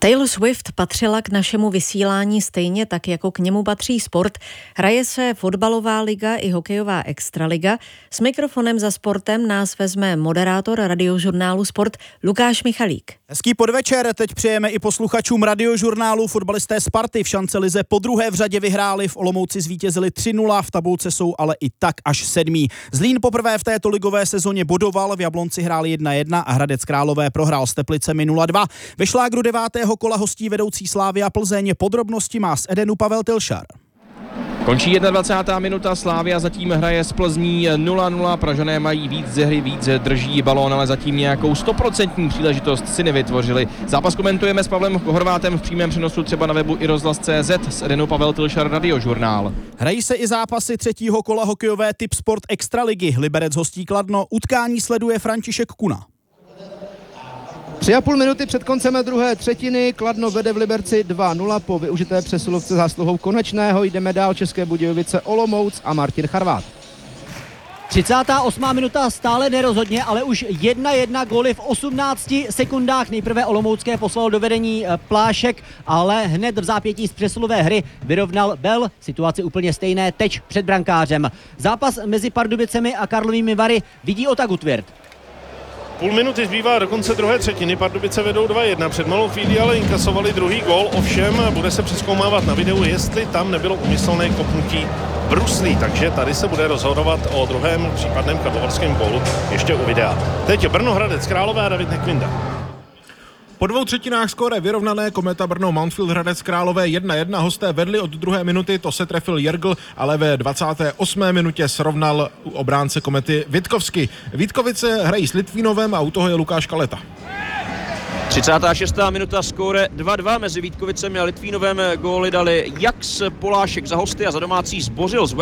Taylor Swift patřila k našemu vysílání stejně tak, jako k němu patří sport. Hraje se fotbalová liga i hokejová extraliga. S mikrofonem za sportem nás vezme moderátor Radiožurnálu Sport Lukáš Michalík. Hezký podvečer, teď přejeme i posluchačům Radiožurnálu. Fotbalisté Sparty v šance-lize podruhé v řadě vyhráli, v Olomouci zvítězili 3-0, v tabulce jsou ale i tak až 7. Zlín poprvé v této ligové sezóně bodoval, v Jablonci hráli 1-1 a Hradec Králové prohrál s Teplicemi 0-2. Ve šlágru 9. kola hostí vedoucí Slavia Plzeň. Podrobnosti má z Edenu Pavel Tilšar. Končí 21. minuta, Slavia zatím hraje s Plzní 0-0, Pražané mají víc ze hry, víc drží balón, ale zatím nějakou 100% příležitost si nevytvořili. Zápas komentujeme s Pavlem Horvátem v přímém přenosu třeba na webu i rozhlas.cz. Z Edenu Pavel Tilšar, Radiožurnál. Hrají se i zápasy 3. kola hokejové Tip Sport Extraligy. Liberec hostí Kladno, utkání sleduje František Kuna. 3,5 minuty před koncem druhé třetiny, Kladno vede v Liberci 2-0 po využité přesilovce zásluhou Konečného. Jdeme dál, České Budějovice, Olomouc a Martin Charvát. 38. minuta stále nerozhodně, ale už 1-1 góly v 18 sekundách. Nejprve Olomoucké poslal do vedení Plášek, ale hned v zápětí z přesilové hry vyrovnal Bell. Situace úplně stejné teď před brankářem. Zápas mezi Pardubicemi a Karlovými Vary vidí Ota Gutwirth. Půl minuty zbývá do konce druhé třetiny, Pardubice vedou 2-1, před malou chvílí ale inkasovali druhý gól, ovšem bude se přezkoumávat na videu, jestli tam nebylo úmyslné kopnutí bruslí, takže tady se bude rozhodovat o druhém případném karlovarském gólu ještě u videa. Teď Brno, Hradec Králové a David Nekvinda. Po 2 třetinách skóre vyrovnané, Kometa Brno Mountfield Hradec Králové 1-1, hosté vedli od 2. minuty, to se trefil Jergl, ale ve 28. minutě srovnal obránce Komety Vitkovsky. Vítkovice hrají s Litvínovem a u toho je Lukáš Kaleta. 36. minuta, skóre 2-2 mezi Vítkovicemi a Litvínovem, góly dali Jaks, Polášek za hosty a za domácí Zbořil.